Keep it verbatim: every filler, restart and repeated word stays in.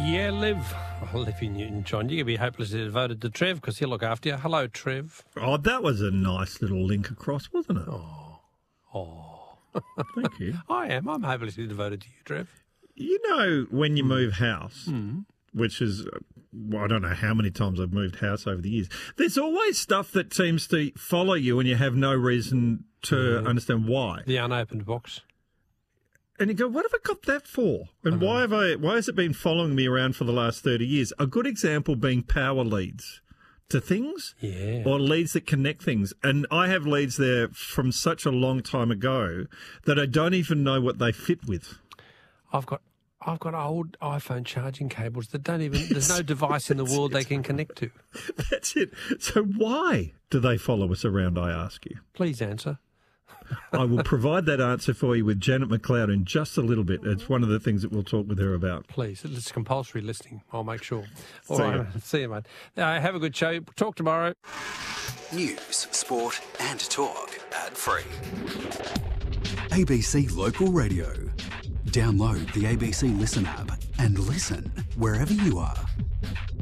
Yeah, Liv. Well, Liv in Newton, John. You can be hopelessly devoted to Trev because he'll look after you. Hello, Trev. Oh, that was a nice little link across, wasn't it? Oh. Oh. Thank you. I am. I'm hopelessly devoted to you, Trev. You know, when you move house, Mm. which is, well, I don't know how many times I've moved house over the years, there's always stuff that seems to follow you and you have no reason to Mm. understand why. The unopened box. And you go, what have I got that for? And why have I? Why has it been following me around for the last thirty years? A good example being power leads to things, Yeah. or leads that connect things. And I have leads there from such a long time ago that I don't even know what they fit with. I've got I've got old iPhone charging cables that don't even, there's no device in the world they can connect to. That's it. So why do they follow us around, I ask you? Please answer. I will provide that answer for you with Janet McLeod in just a little bit. It's one of the things that we'll talk with her about. Please. It's compulsory listening. I'll make sure. All See right. you. mate. See you, mate. Uh, have a good show. Talk tomorrow. News, sport and talk ad-free. A B C Local Radio. Download the A B C Listen app and listen wherever you are.